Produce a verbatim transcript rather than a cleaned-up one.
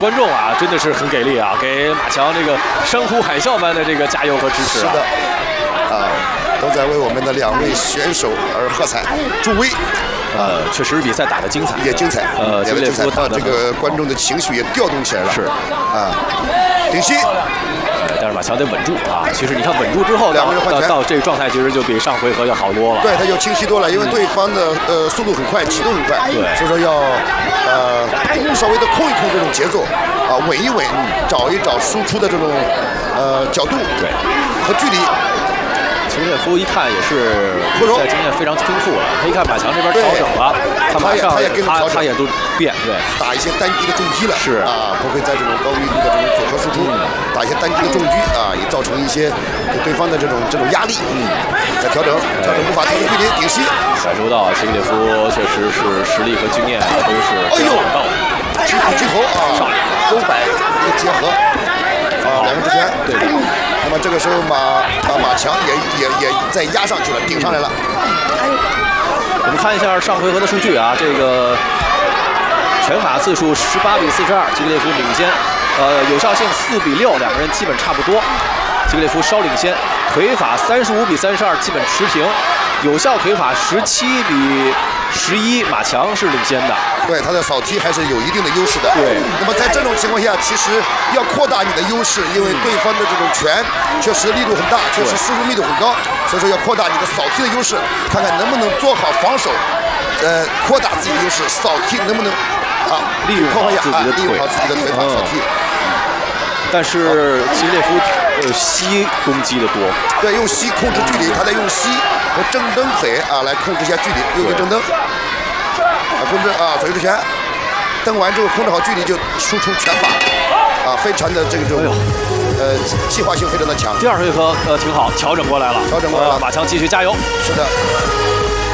观众啊，真的是很给力啊，给马强这个山呼海啸般的这个加油和支持、啊。 是的，啊，都在为我们的两位选手而喝彩助威。 呃，确实比赛打得精彩， 也精彩。 呃， 也精彩，把这个观众的情绪也调动起来了。 是， 啊，顶膝。 但是马强得稳住啊！其实你看稳住之后， 两个人换拳， 到这个状态其实就比上回合要好多了。 对，他就清晰多了，因为对方的呃速度很快，启动很快， 对， 所以说要呃稍微的控一控这种节奏，啊，稳一稳，找一找输出的这种呃角度， 对， 和距离。 秦列夫一看也是比赛经验非常丰富了，他一看马强这边调整了，他马上他也跟着调整， 他也都变，对， 打一些单击的重击了， 是啊，不会在这种高密度的这种组合输出，打一些单击的重击啊，也造成一些对对方的这种这种压力，嗯，再调整调整步伐，调整距离，顶膝。 感受到秦列夫确实是实力和经验都是非常到位， 击虎击头啊， 上来勾摆一个结合。啊，两个之前， 对的。 那么这个时候马啊马强也也也再压上去了，顶上来了。 我们看一下上回合的数据啊，这个拳法次数十八比四十二，基格列夫领先。呃，有效性四比六，两个人基本差不多。基格列夫稍领先。腿法三十五比三十二，基本持平。有效腿法十七比十一，马强是领先的。 对，他的扫踢还是有一定的优势的。 对。 那么在这种情况下，其实要扩大你的优势，因为对方的这种拳确实力度很大，确实输出密度很高，所以说要扩大你的扫踢的优势，看看能不能做好防守，呃，扩大自己的优势，扫踢能不能啊利用好自己的腿， 利用好自己的腿法扫踢。 但是基格列夫呃膝攻击的多， 对，用膝控制距离，他在用膝和正蹬腿啊来控制一下距离，右腿正蹬，啊控制啊左右之拳，蹬完之后控制好距离就输出拳法，啊非常的这个这种呃计划性非常的强。 第二回合呃挺好，调整过来了， 调整过来了， 马强继续加油。 是的。